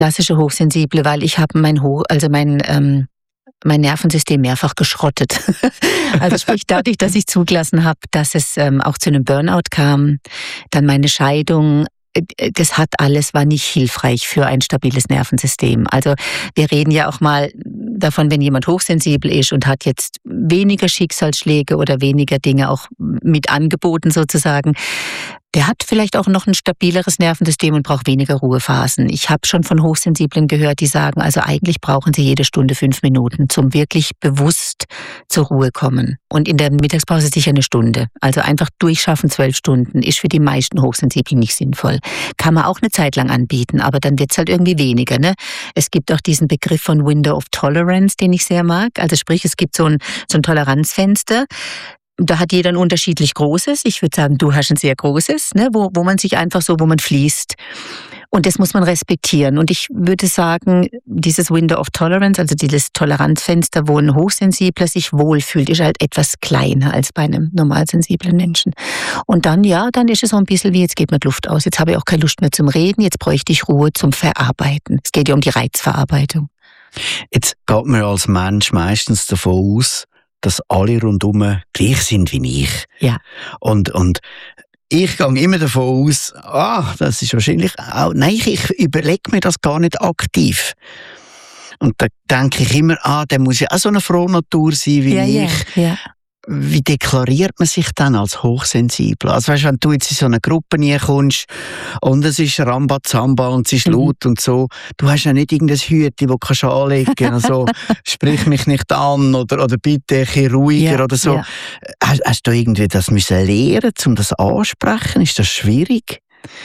Klassische Hochsensible, weil ich habe mein Nervensystem mehrfach geschrottet. Also sprich dadurch, dass ich zugelassen habe, dass es auch zu einem Burnout kam, dann meine Scheidung. Das war nicht hilfreich für ein stabiles Nervensystem. Also wir reden ja auch mal davon, wenn jemand hochsensibel ist und hat jetzt weniger Schicksalsschläge oder weniger Dinge auch mit angeboten sozusagen, der hat vielleicht auch noch ein stabileres Nervensystem und braucht weniger Ruhephasen. Ich habe schon von Hochsensiblen gehört, die sagen, also eigentlich brauchen sie jede Stunde 5 Minuten zum wirklich bewusst zur Ruhe kommen. Und in der Mittagspause sicher eine Stunde. Also einfach durchschaffen 12 Stunden ist für die meisten Hochsensiblen nicht sinnvoll. Kann man auch eine Zeit lang anbieten, aber dann wird's halt irgendwie weniger. Ne? Es gibt auch diesen Begriff von Window of Tolerance, den ich sehr mag. Also sprich, es gibt so ein Toleranzfenster. Da hat jeder ein unterschiedlich großes. Ich würde sagen, du hast ein sehr großes, ne, wo man sich einfach so, wo man fließt. Und das muss man respektieren. Und ich würde sagen, dieses Window of Tolerance, also dieses Toleranzfenster, wo ein Hochsensibler sich wohlfühlt, ist halt etwas kleiner als bei einem normalsensiblen Menschen. Und dann ist es so ein bisschen wie, jetzt geht mir die Luft aus. Jetzt habe ich auch keine Lust mehr zum Reden. Jetzt bräuchte ich Ruhe zum Verarbeiten. Es geht ja um die Reizverarbeitung. Jetzt geht man als Mensch meistens davon aus, dass alle rundum gleich sind wie ich. Ja. Und ich gehe immer davon aus, das ist wahrscheinlich auch, nein, ich überlege mir das gar nicht aktiv. Und da denke ich immer, der muss ja auch so eine Frohnatur sein wie ich. Ja. Wie deklariert man sich dann als hochsensibel? Also weißt, wenn du jetzt in so eine Gruppe kommst und es ist Rambazamba und es ist laut und so, du hast ja nicht irgendein Hütchen, das kannst du anlegen, also sprich mich nicht an oder bitte ein bisschen ruhiger oder so. Ja. Hast du irgendwie das müssen lernen, um das ansprechen? Ist das schwierig?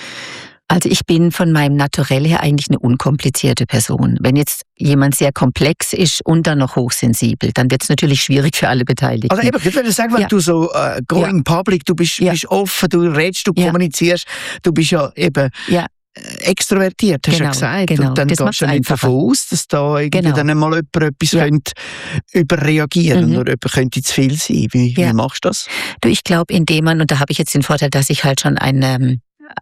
Also ich bin von meinem Naturell her eigentlich eine unkomplizierte Person. Wenn jetzt jemand sehr komplex ist und dann noch hochsensibel, dann wird es natürlich schwierig für alle Beteiligten. Also eben, ich würde sagen, wenn du so going public, du bist offen, du redest, du kommunizierst, du bist ja eben extrovertiert, hast du ja gesagt. Genau. Und dann das gehst du nicht davon aus, dass da irgendwie dann einmal jemand etwas könnte überreagieren oder jemand könnte zu viel sein. Wie machst du das? Du, ich glaube, indem man, und da habe ich jetzt den Vorteil, dass ich halt schon eine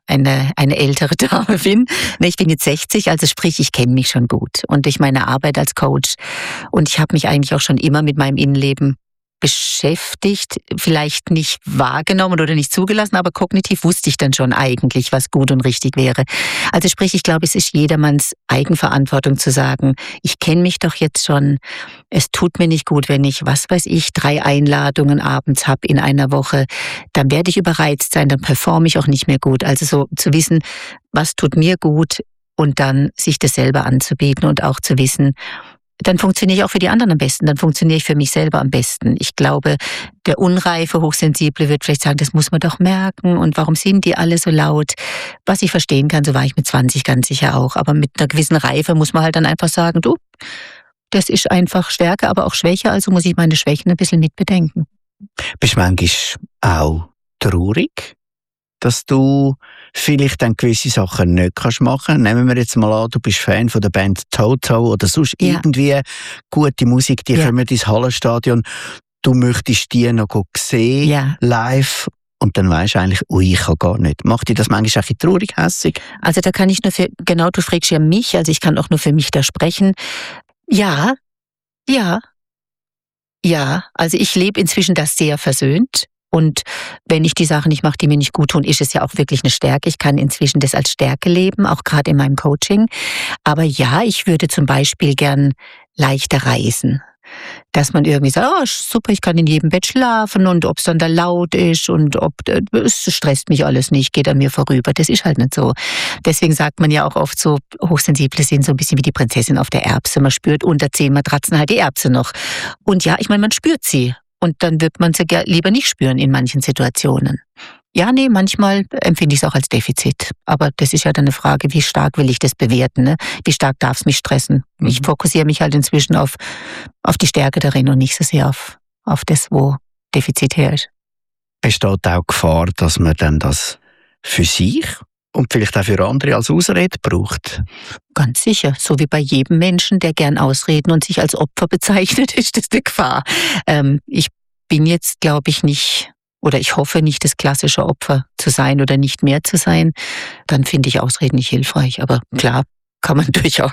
ältere Dame bin. Ich bin jetzt 60, also sprich, ich kenne mich schon gut. Und durch meine Arbeit als Coach und ich habe mich eigentlich auch schon immer mit meinem Innenleben beschäftigt, vielleicht nicht wahrgenommen oder nicht zugelassen, aber kognitiv wusste ich dann schon eigentlich, was gut und richtig wäre. Also sprich, ich glaube, es ist jedermanns Eigenverantwortung zu sagen, ich kenne mich doch jetzt schon, es tut mir nicht gut, wenn ich, 3 Einladungen abends habe in einer Woche, dann werde ich überreizt sein, dann performe ich auch nicht mehr gut. Also so zu wissen, was tut mir gut und dann sich das selber anzubieten und auch zu wissen, dann funktioniere ich auch für die anderen am besten, dann funktioniere ich für mich selber am besten. Ich glaube, der unreife Hochsensible wird vielleicht sagen, das muss man doch merken und warum sind die alle so laut? Was ich verstehen kann, so war ich mit 20 ganz sicher auch, aber mit einer gewissen Reife muss man halt dann einfach sagen, du, das ist einfach Stärke, aber auch Schwäche, also muss ich meine Schwächen ein bisschen mitbedenken. Bist du manchmal auch traurig, dass du vielleicht dann gewisse Sachen nicht machen kannst? Nehmen wir jetzt mal an, du bist Fan von der Band Toto oder sonst irgendwie gute Musik, die kommen ins Hallenstadion. Du möchtest die noch sehen, live, und dann weisst du eigentlich, ich kann gar nicht. Macht dich das manchmal ein bisschen traurig, hässig? Also da kann ich nur du fragst ja mich, also ich kann auch nur für mich da sprechen. Ja, also ich lebe inzwischen das sehr versöhnt. Und wenn ich die Sachen nicht mache, die mir nicht gut tun, ist es ja auch wirklich eine Stärke. Ich kann inzwischen das als Stärke leben, auch gerade in meinem Coaching. Aber ja, ich würde zum Beispiel gern leichter reisen. Dass man irgendwie sagt, super, ich kann in jedem Bett schlafen und ob es dann da laut ist und es stresst mich alles nicht, geht an mir vorüber. Das ist halt nicht so. Deswegen sagt man ja auch oft so, Hochsensible sind so ein bisschen wie die Prinzessin auf der Erbse. Man spürt unter 10 Matratzen halt die Erbse noch. Und ja, ich meine, man spürt sie. Und dann wird man sie lieber nicht spüren in manchen Situationen. Ja, nee, manchmal empfinde ich es auch als Defizit. Aber das ist ja dann eine Frage, wie stark will ich das bewerten? Ne? Wie stark darf es mich stressen? Ich fokussiere mich halt inzwischen auf die Stärke darin und nicht so sehr auf das, wo Defizit her ist. Besteht auch Gefahr, dass man dann das für sich und vielleicht auch für andere als Ausrede braucht? Ganz sicher. So wie bei jedem Menschen, der gern Ausreden und sich als Opfer bezeichnet, ist das eine Gefahr. Ich bin jetzt, glaube ich, nicht, oder ich hoffe nicht, das klassische Opfer zu sein oder nicht mehr zu sein. Dann finde ich Ausreden nicht hilfreich. Aber klar, kann man durchaus